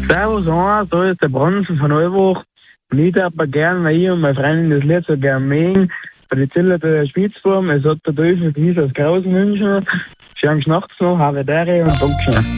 Servus, da ist der Bronzen von Neuburg. Und ich darf aber gerne, weil ich und meine Freundin das Lied so gerne mögen, bei der Zille der Spitzform, es hat der Teufel gewiss aus Grausen wünschen. Schönen Schnachts noch, habe Dere und Dankeschön.